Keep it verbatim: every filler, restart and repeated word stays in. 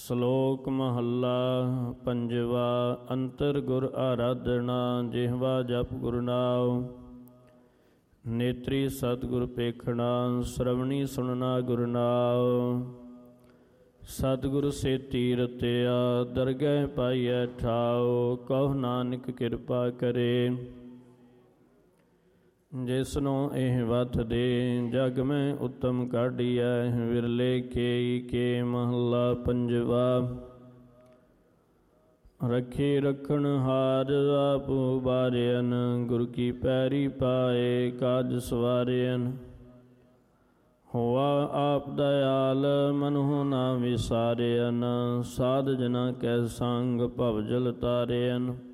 ਸ਼ਲੋਕ ਮਹੱਲਾ ਪੰਜਵਾ। ਅੰਤਰ ਗੁਰ ਆਰਾਧਨਾ, ਜਿਹਵਾ ਜਪ ਗੁਰ ਨਾਮ। ਨੇਤਰੀ ਸਤਿਗੁਰ ਪੇਖਣਾ, ਸ਼ਰਵਣੀ ਸੁਣਨਾ ਗੁਰ ਨਾਮ। ਸਤਿਗੁਰ ਸੇਤੀ ਰਤਿਆ, ਦਰਗਹਿ ਪਾਈਐ ਠਾਉ। ਕਹੁ ਨਾਨਕ ਕਿਰਪਾ ਕਰੇ, ਜਿਸਨੂੰ ਇਹ ਵਤ ਦੇ। ਜਗ ਮੈਂ ਉੱਤਮ ਕਾਢੀਐ, ਵਿਰਲੇ ਕੇਈ ਕੇ। ਮਹੱਲਾ ਪੰਜਵਾ। ਰੱਖੀ ਰੱਖਣ ਹਾਰ, ਆਪ ਉਬਾਰਿਅਨ। ਗੁਰ ਕੀ ਪੈਰੀ ਪਾਏ, ਕਾਜ ਸਵਾਰਿਅਨ। ਹੋਆ ਆਪ ਦਇਆਲ, ਮਨਹੁ ਨਾ ਵਿਸਾਰਿਅਨ। ਸਾਧ ਜਨਾ ਕੈ ਸੰਗ, ਭਵ ਜਲ ਤਾਰਿਅਨ।